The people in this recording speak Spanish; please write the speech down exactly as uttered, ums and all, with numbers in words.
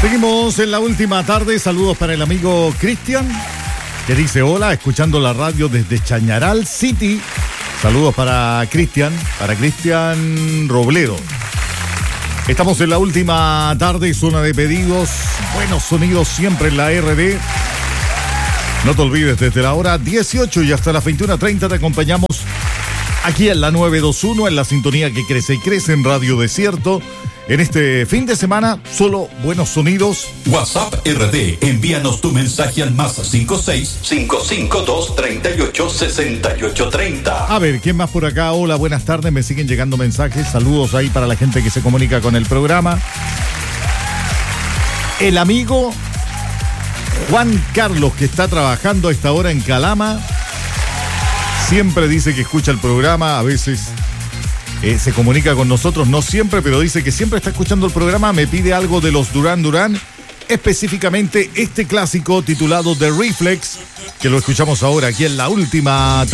Seguimos en la última tarde. Saludos para el amigo Cristian, que dice hola, escuchando la radio desde Chañaral City. Saludos para Cristian, para Cristian Robledo. Estamos en la última tarde, zona de pedidos. Buenos sonidos siempre en la R D. No te olvides, desde la hora dieciocho y hasta las veintiuna treinta te acompañamos aquí en la nueve veintiuno, en la sintonía que crece y crece en Radio Desierto. En este fin de semana, solo buenos sonidos. WhatsApp R D, envíanos tu mensaje al más cinco seis, cinco cinco dos, treinta y ocho, sesenta y ocho, treinta. A ver, ¿quién más por acá? Hola, buenas tardes, me siguen llegando mensajes. Saludos ahí para la gente que se comunica con el programa. El amigo Juan Carlos, que está trabajando a esta hora en Calama, siempre dice que escucha el programa, a veces eh, se comunica con nosotros, no siempre, pero dice que siempre está escuchando el programa. Me pide algo de los Duran Duran, específicamente este clásico titulado The Reflex, que lo escuchamos ahora aquí en la última tarde.